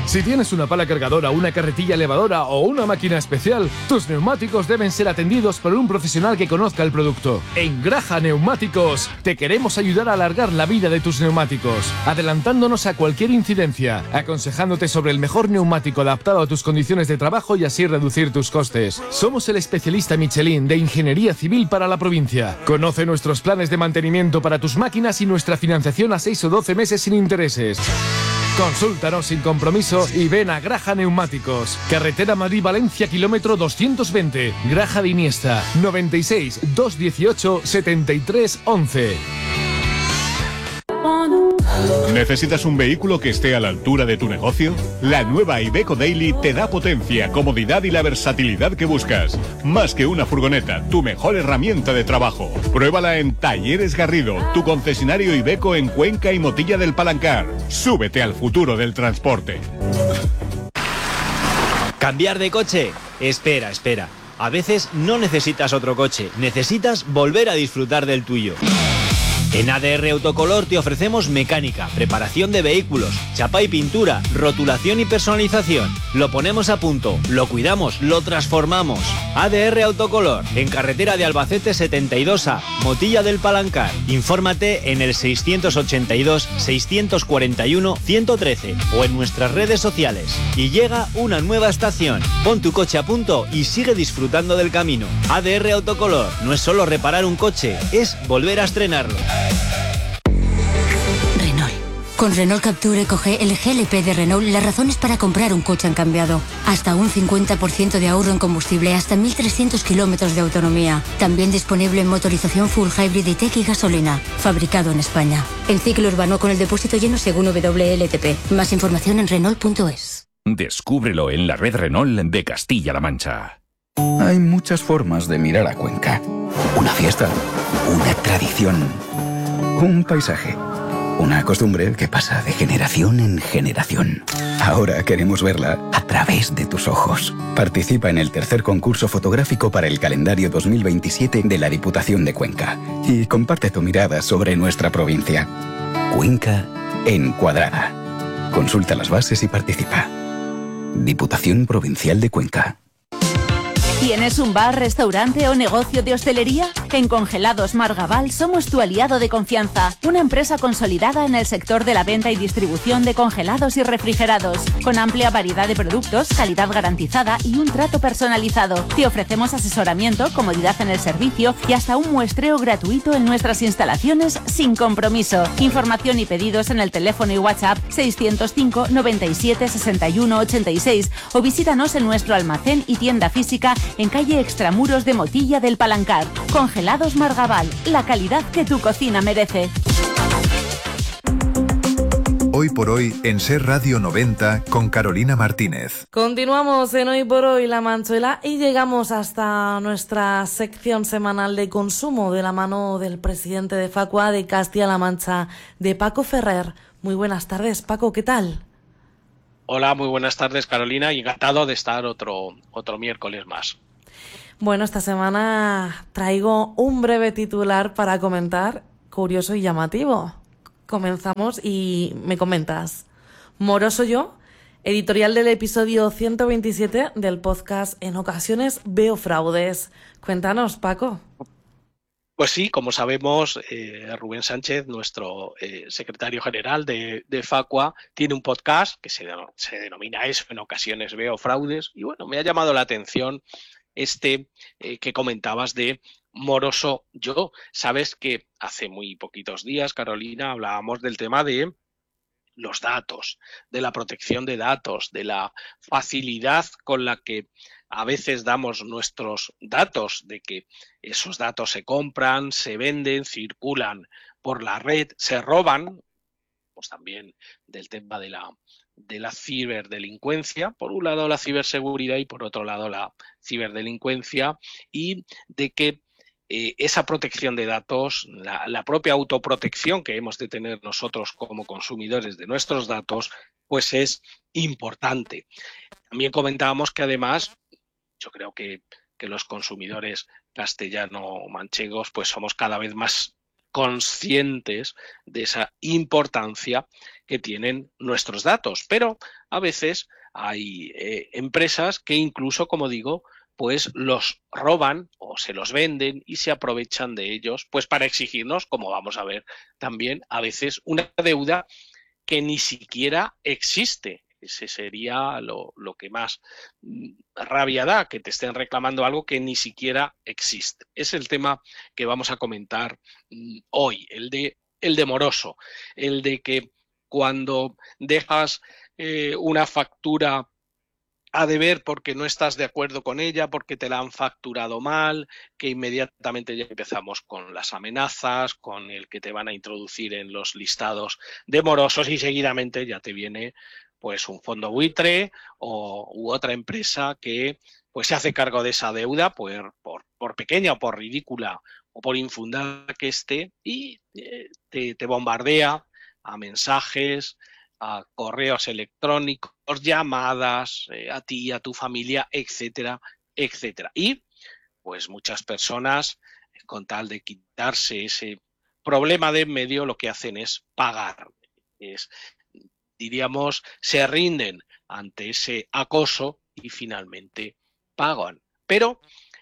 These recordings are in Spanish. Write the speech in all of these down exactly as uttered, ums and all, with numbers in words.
Si tienes una pala cargadora, una carretilla elevadora o una máquina especial, tus neumáticos deben ser atendidos por un profesional que conozca el producto. En Graja Neumáticos te queremos ayudar a alargar la vida de tus neumáticos, adelantándonos a cualquier incidencia, aconsejándote sobre el mejor neumático adaptado a tus condiciones de trabajo y así reducir tus costes. Somos el especialista Michelin de Ingeniería Civil para la provincia. Conoce nuestros planes de mantenimiento para tus máquinas y nuestra financiación a seis o doce meses sin intereses. Consúltanos sin compromiso y ven a Graja Neumáticos. Carretera Madrid-Valencia, kilómetro doscientos veinte. Graja de Iniesta, noventa y seis, doscientos dieciocho, setenta y tres, once. ¿Necesitas un vehículo que esté a la altura de tu negocio? La nueva Iveco Daily te da potencia, comodidad y la versatilidad que buscas. Más que una furgoneta, tu mejor herramienta de trabajo. Pruébala en Talleres Garrido, tu concesionario Iveco en Cuenca y Motilla del Palancar. Súbete al futuro del transporte. ¿Cambiar de coche? Espera, espera. A veces no necesitas otro coche, necesitas volver a disfrutar del tuyo. En A D R Autocolor te ofrecemos mecánica, preparación de vehículos, chapa y pintura, rotulación y personalización. Lo ponemos a punto, lo cuidamos, lo transformamos. A D R Autocolor, en carretera de Albacete setenta y dos A, Motilla del Palancar. Infórmate en el seiscientos ochenta y dos, seiscientos cuarenta y uno, ciento trece o en nuestras redes sociales. Y llega una nueva estación. Pon tu coche a punto y sigue disfrutando del camino. A D R Autocolor no es solo reparar un coche, es volver a estrenarlo. Renault. Con Renault Capture Eco-G, el G L P de Renault, las razones para comprar un coche han cambiado. Hasta un cincuenta por ciento de ahorro en combustible, hasta mil trescientos kilómetros de autonomía. También disponible en motorización full hybrid y tech y gasolina. Fabricado en España. En ciclo urbano con el depósito lleno según W L T P. Más información en Renault punto es. Descúbrelo en la red Renault de Castilla-La Mancha. Hay muchas formas de mirar a Cuenca. Una fiesta, una tradición, un paisaje, una costumbre que pasa de generación en generación. Ahora queremos verla a través de tus ojos. Participa en el tercer concurso fotográfico para el calendario dos mil veintisiete de la Diputación de Cuenca y comparte tu mirada sobre nuestra provincia. Cuenca encuadrada. Consulta las bases y participa. Diputación Provincial de Cuenca. ¿Tienes un bar, restaurante o negocio de hostelería? En Congelados Margabal somos tu aliado de confianza, una empresa consolidada en el sector de la venta y distribución de congelados y refrigerados, con amplia variedad de productos, calidad garantizada y un trato personalizado. Te ofrecemos asesoramiento, comodidad en el servicio y hasta un muestreo gratuito en nuestras instalaciones sin compromiso. Información y pedidos en el teléfono y WhatsApp seiscientos cinco, noventa y siete, sesenta y uno, ochenta y seis o visítanos en nuestro almacén y tienda física en calle Extramuros de Motilla del Palancar. Congelados Margabal, la calidad que tu cocina merece. Hoy por hoy en Ser Radio noventa con Carolina Martínez. Continuamos en Hoy por Hoy La Manchuela y llegamos hasta nuestra sección semanal de consumo de la mano del presidente de Facua de Castilla-La Mancha, de Paco Ferrer. Muy buenas tardes, Paco, ¿qué tal? Hola, muy buenas tardes, Carolina, y encantado de estar otro, otro miércoles más. Bueno, esta semana traigo un breve titular para comentar, curioso y llamativo. Comenzamos y me comentas. Moroso yo, editorial del episodio ciento veintisiete del podcast En ocasiones veo fraudes. Cuéntanos, Paco. Pues sí, como sabemos, eh, Rubén Sánchez, nuestro eh, secretario general de, de Facua, tiene un podcast que se, se denomina eso, En ocasiones veo fraudes. Y bueno, me ha llamado la atención este eh, que comentabas de Moroso yo. Sabes que hace muy poquitos días, Carolina, hablábamos del tema de los datos, de la protección de datos, de la facilidad con la que a veces damos nuestros datos, de que esos datos se compran, se venden, circulan por la red, se roban, pues también del tema de la, de la ciberdelincuencia, por un lado la ciberseguridad y por otro lado la ciberdelincuencia, y de que Eh, esa protección de datos, la, la propia autoprotección que hemos de tener nosotros como consumidores de nuestros datos, pues es importante. También comentábamos que además, yo creo que, que los consumidores castellano-manchegos pues somos cada vez más conscientes de esa importancia que tienen nuestros datos. Pero a veces hay eh, empresas que incluso, como digo, pues los roban o se los venden y se aprovechan de ellos pues para exigirnos, como vamos a ver también, a veces una deuda que ni siquiera existe. Ese sería lo, lo que más rabia da, que te estén reclamando algo que ni siquiera existe. Es el tema que vamos a comentar hoy, el de, el de moroso, el de que cuando dejas eh, una factura a deber porque no estás de acuerdo con ella, porque te la han facturado mal, que inmediatamente ya empezamos con las amenazas, con el que te van a introducir en los listados de morosos y seguidamente ya te viene pues un fondo buitre o u otra empresa que pues se hace cargo de esa deuda por, por, por pequeña o por ridícula o por infundada que esté y eh, te, te bombardea a mensajes, a correos electrónicos, llamadas, eh, a ti, a tu familia, etcétera, etcétera. Y pues muchas personas, con tal de quitarse ese problema de en medio, lo que hacen es pagar. Es, diríamos, se rinden ante ese acoso y finalmente pagan. Pero,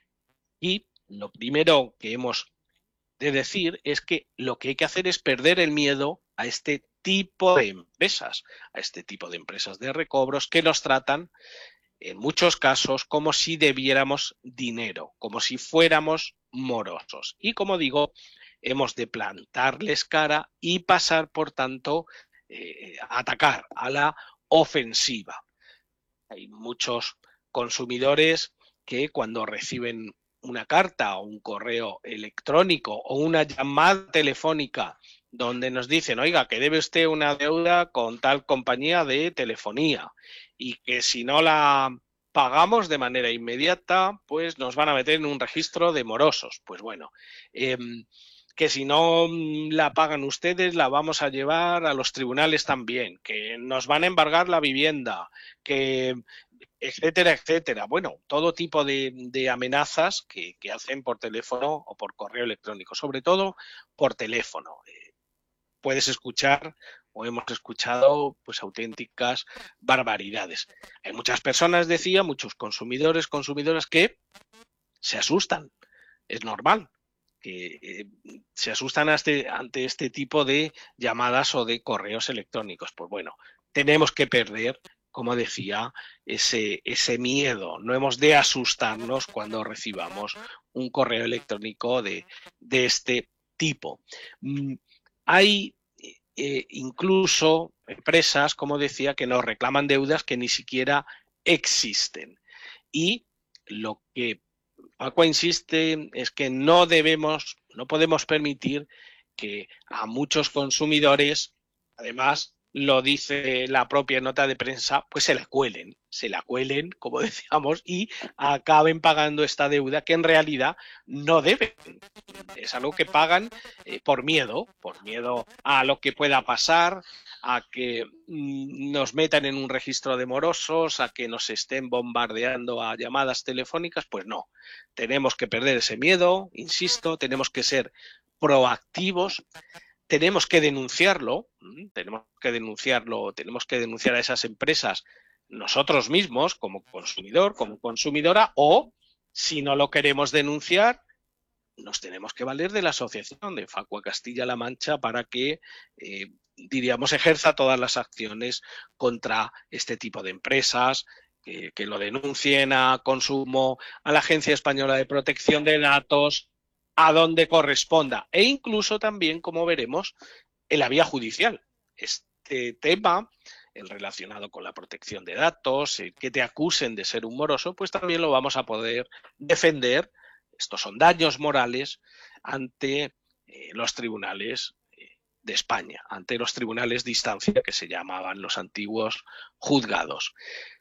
y lo primero que hemos de decir es que lo que hay que hacer es perder el miedo a este tipo de empresas, a este tipo de empresas de recobros que nos tratan en muchos casos como si debiéramos dinero, como si fuéramos morosos. Y como digo, hemos de plantarles cara y pasar, por tanto, eh, a atacar a la ofensiva. Hay muchos consumidores que cuando reciben una carta o un correo electrónico o una llamada telefónica donde nos dicen, oiga, que debe usted una deuda con tal compañía de telefonía y que si no la pagamos de manera inmediata, pues nos van a meter en un registro de morosos. Pues bueno, eh, que si no la pagan ustedes, la vamos a llevar a los tribunales también, que nos van a embargar la vivienda, que etcétera, etcétera. Bueno, todo tipo de, de amenazas que, que hacen por teléfono o por correo electrónico, sobre todo por teléfono. Eh, puedes escuchar o hemos escuchado pues auténticas barbaridades. Hay muchas personas, decía, muchos consumidores, consumidoras que se asustan. Es normal que eh, se asustan ante, ante este tipo de llamadas o de correos electrónicos. Pues bueno, tenemos que perder, como decía, ese, ese miedo. No hemos de asustarnos cuando recibamos un correo electrónico de, de este tipo. Mm, hay eh, incluso empresas, como decía, que nos reclaman deudas que ni siquiera existen. Y lo que Facua insiste es que no debemos, no podemos permitir que a muchos consumidores, además, lo dice la propia nota de prensa, pues se la cuelen, se la cuelen, como decíamos, y acaben pagando esta deuda que en realidad no deben. Es algo que pagan eh, por miedo, por miedo a lo que pueda pasar, a que mm, nos metan en un registro de morosos, a que nos estén bombardeando a llamadas telefónicas. Pues no, tenemos que perder ese miedo, insisto, tenemos que ser proactivos. Tenemos que denunciarlo, tenemos que denunciarlo, tenemos que denunciar a esas empresas nosotros mismos como consumidor, como consumidora, o si no lo queremos denunciar, nos tenemos que valer de la asociación de Facua Castilla-La Mancha para que, eh, diríamos, ejerza todas las acciones contra este tipo de empresas, que, que lo denuncien a Consumo, a la Agencia Española de Protección de Datos, a donde corresponda, e incluso también, como veremos, en la vía judicial. Este tema, el relacionado con la protección de datos, el que te acusen de ser un moroso, pues también lo vamos a poder defender. Estos son daños morales ante eh, los tribunales eh, de España, ante los tribunales de instancia que se llamaban los antiguos juzgados.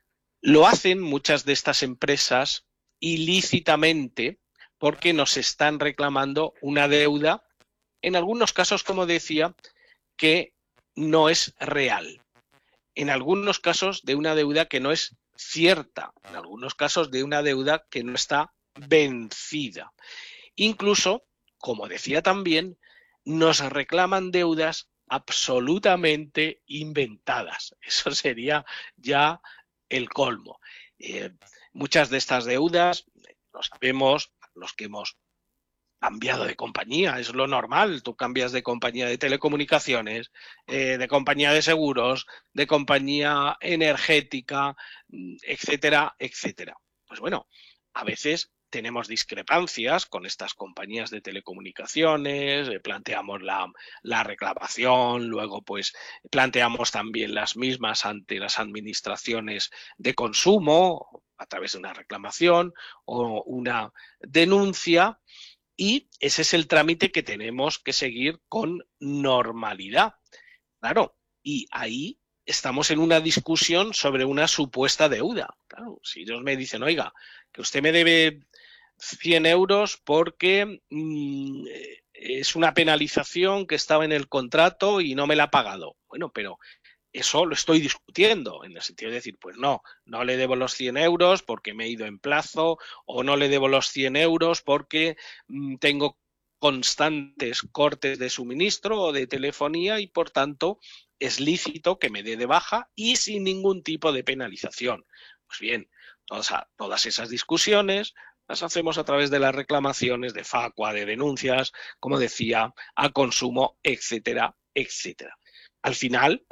Lo hacen muchas de estas empresas ilícitamente, porque nos están reclamando una deuda, en algunos casos, como decía, que no es real. En algunos casos de una deuda que no es cierta. En algunos casos de una deuda que no está vencida. Incluso, como decía también, nos reclaman deudas absolutamente inventadas. Eso sería ya el colmo. Eh, muchas de estas deudas, lo sabemos, los que hemos cambiado de compañía, es lo normal, tú cambias de compañía de telecomunicaciones, eh, de compañía de seguros, de compañía energética, etcétera, etcétera. Pues bueno, a veces tenemos discrepancias con estas compañías de telecomunicaciones, eh, planteamos la, la reclamación, luego pues planteamos también las mismas ante las administraciones de consumo a través de una reclamación o una denuncia, y ese es el trámite que tenemos que seguir con normalidad. Claro, y ahí estamos en una discusión sobre una supuesta deuda. Claro, si ellos me dicen, oiga, que usted me debe cien euros porque mmm, es una penalización que estaba en el contrato y no me la ha pagado. Bueno, pero eso lo estoy discutiendo, en el sentido de decir, pues no, no le debo los cien euros porque me he ido en plazo, o no le debo los cien euros porque mmm, tengo constantes cortes de suministro o de telefonía y por tanto es lícito que me dé de baja y sin ningún tipo de penalización. Pues bien, todas, todas esas discusiones las hacemos a través de las reclamaciones de Facua, de denuncias, como decía, a consumo, etcétera, etcétera. Al final,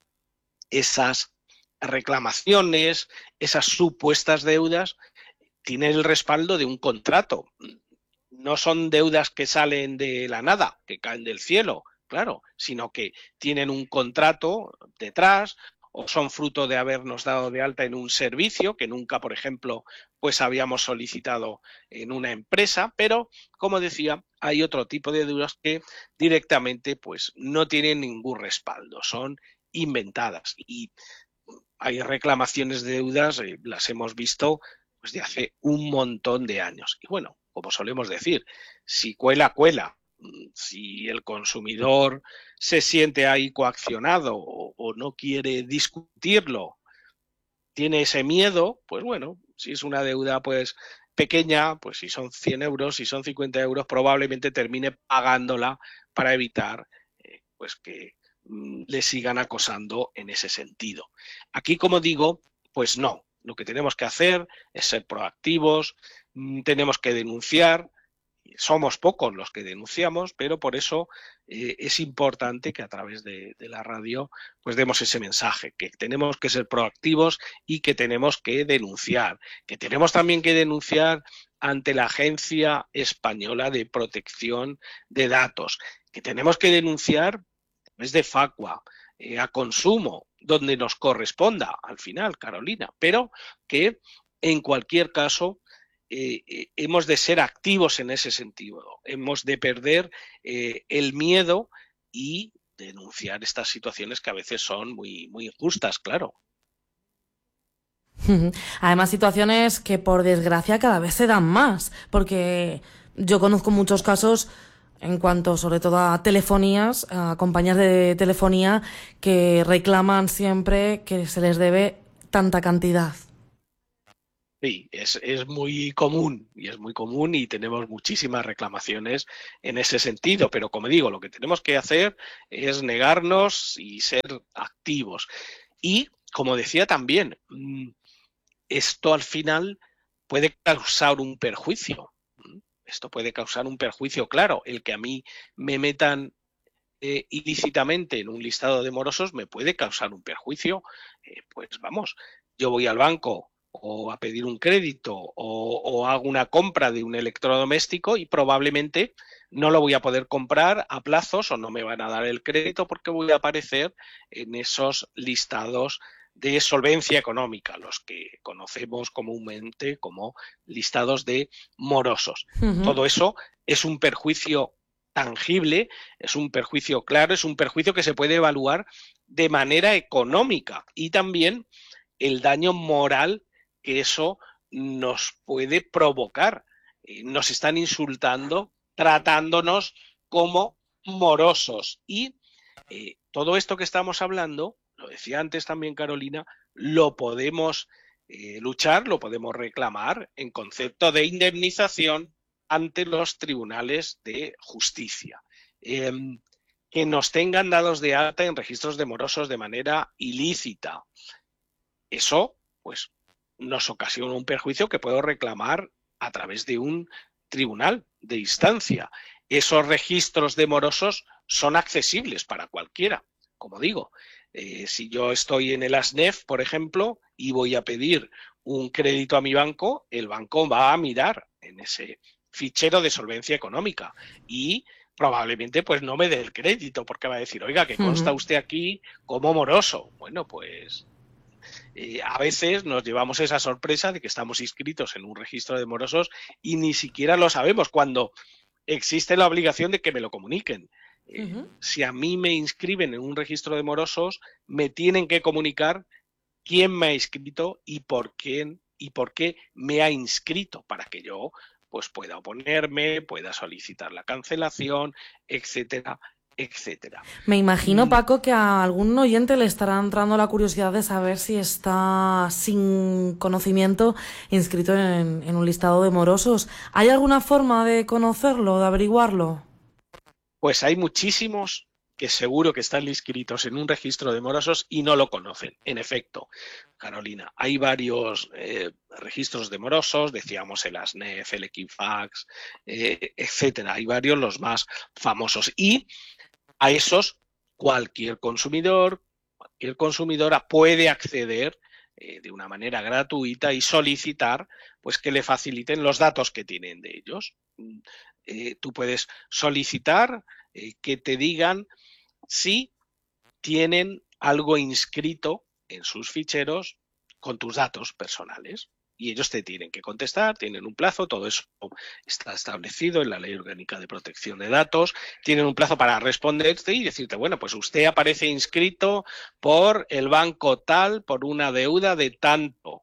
esas reclamaciones, esas supuestas deudas, tienen el respaldo de un contrato. No son deudas que salen de la nada, que caen del cielo, claro, sino que tienen un contrato detrás o son fruto de habernos dado de alta en un servicio que nunca, por ejemplo, pues habíamos solicitado en una empresa, pero, como decía, hay otro tipo de deudas que directamente pues no tienen ningún respaldo, son inventadas, y hay reclamaciones de deudas, eh, las hemos visto pues de hace un montón de años. Y bueno, como solemos decir, si cuela, cuela. Si el consumidor se siente ahí coaccionado o, o no quiere discutirlo, tiene ese miedo, pues bueno, si es una deuda pues pequeña, pues si son cien euros, si son cincuenta euros, probablemente termine pagándola para evitar eh, pues que mm, le sigan acosando en ese sentido. Aquí, como digo, pues no. Lo que tenemos que hacer es ser proactivos, mmm, tenemos que denunciar. Somos pocos los que denunciamos, pero por eso eh, es importante que a través de, de la radio pues demos ese mensaje, que tenemos que ser proactivos y que tenemos que denunciar, que tenemos también que denunciar ante la Agencia Española de Protección de Datos, que tenemos que denunciar desde Facua, eh, a consumo, donde nos corresponda al final, Carolina, pero que en cualquier caso Eh, eh, hemos de ser activos en ese sentido, hemos de perder eh, el miedo y denunciar estas situaciones que a veces son muy, muy injustas, claro. Además, situaciones que por desgracia cada vez se dan más, porque yo conozco muchos casos en cuanto sobre todo a telefonías, a compañías de telefonía que reclaman siempre que se les debe tanta cantidad. Sí, es, es muy común y es muy común y tenemos muchísimas reclamaciones en ese sentido, pero como digo, lo que tenemos que hacer es negarnos y ser activos. Y, como decía también, esto al final puede causar un perjuicio. Esto puede causar un perjuicio, claro, el que a mí me metan eh, ilícitamente en un listado de morosos me puede causar un perjuicio. Eh, pues vamos, yo voy al banco o a pedir un crédito o, o hago una compra de un electrodoméstico y probablemente no lo voy a poder comprar a plazos o no me van a dar el crédito porque voy a aparecer en esos listados de solvencia económica, los que conocemos comúnmente como listados de morosos. Uh-huh. Todo eso es un perjuicio tangible, es un perjuicio claro, es un perjuicio que se puede evaluar de manera económica y también el daño moral que eso nos puede provocar. Nos están insultando, tratándonos como morosos. Y eh, todo esto que estamos hablando, lo decía antes también Carolina, lo podemos eh, luchar, lo podemos reclamar en concepto de indemnización ante los tribunales de justicia. eh, que nos tengan dados de alta en registros de morosos de manera ilícita. Eso, pues, nos ocasiona un perjuicio que puedo reclamar a través de un tribunal de instancia. Esos registros de morosos son accesibles para cualquiera, como digo. Eh, si yo estoy en el ASNEF, por ejemplo, y voy a pedir un crédito a mi banco, el banco va a mirar en ese fichero de solvencia económica y probablemente pues no me dé el crédito porque va a decir, oiga, que consta usted aquí como moroso. Bueno, pues eh, a veces nos llevamos esa sorpresa de que estamos inscritos en un registro de morosos y ni siquiera lo sabemos cuando existe la obligación de que me lo comuniquen. Eh, uh-huh. Si a mí me inscriben en un registro de morosos, me tienen que comunicar quién me ha inscrito y por quién y por qué me ha inscrito para que yo pues pueda oponerme, pueda solicitar la cancelación, etcétera, etcétera. Me imagino, Paco, que a algún oyente le estará entrando la curiosidad de saber si está sin conocimiento inscrito en, en un listado de morosos. ¿Hay alguna forma de conocerlo, de averiguarlo? Pues hay muchísimos que seguro que están inscritos en un registro de morosos y no lo conocen. En efecto, Carolina, hay varios eh, registros de morosos, decíamos el ASNEF, el Equifax, eh, etcétera. Hay varios, los más famosos. Y a esos cualquier consumidor, cualquier consumidora puede acceder eh, de una manera gratuita y solicitar pues que le faciliten los datos que tienen de ellos. Eh, tú puedes solicitar eh, que te digan si tienen algo inscrito en sus ficheros con tus datos personales. Y ellos te tienen que contestar, tienen un plazo, todo eso está establecido en la Ley Orgánica de Protección de Datos, tienen un plazo para responderte y decirte, bueno, pues usted aparece inscrito por el banco tal, por una deuda de tanto.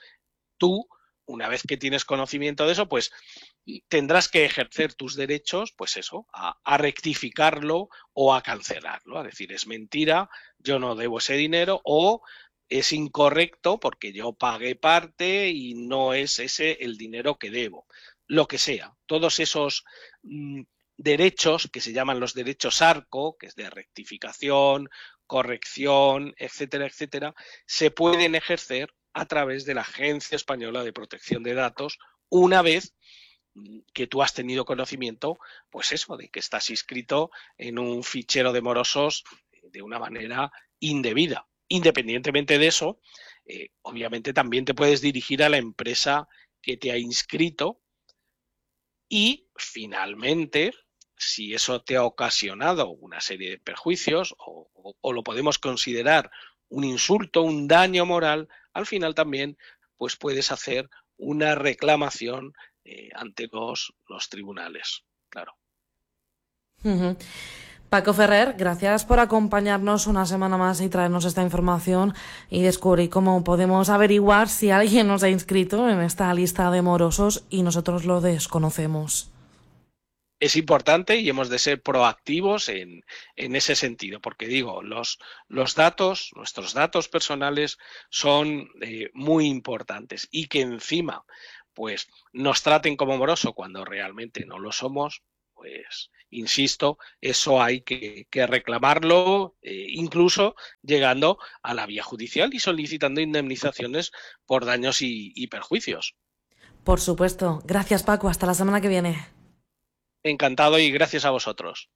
Tú, una vez que tienes conocimiento de eso, pues tendrás que ejercer tus derechos, pues eso, a, a rectificarlo o a cancelarlo, a decir, es mentira, yo no debo ese dinero, o es incorrecto porque yo pagué parte y no es ese el dinero que debo. Lo que sea, todos esos mmm, derechos que se llaman los derechos ARCO, que es de rectificación, corrección, etcétera, etcétera, se pueden ejercer a través de la Agencia Española de Protección de Datos una vez que tú has tenido conocimiento, pues eso, de que estás inscrito en un fichero de morosos de una manera indebida. Independientemente de eso, eh, obviamente también te puedes dirigir a la empresa que te ha inscrito y finalmente, si eso te ha ocasionado una serie de perjuicios o, o, o lo podemos considerar un insulto, un daño moral, al final también pues puedes hacer una reclamación eh, ante los, los tribunales, claro. Uh-huh. Paco Ferrer, gracias por acompañarnos una semana más y traernos esta información y descubrir cómo podemos averiguar si alguien nos ha inscrito en esta lista de morosos y nosotros lo desconocemos. Es importante y hemos de ser proactivos en, en ese sentido, porque digo, los, los datos, nuestros datos personales son eh, muy importantes y que encima pues nos traten como moroso cuando realmente no lo somos, pues insisto, eso hay que, que reclamarlo, eh, incluso llegando a la vía judicial y solicitando indemnizaciones por daños y, y perjuicios. Por supuesto. Gracias, Paco. Hasta la semana que viene. Encantado y gracias a vosotros.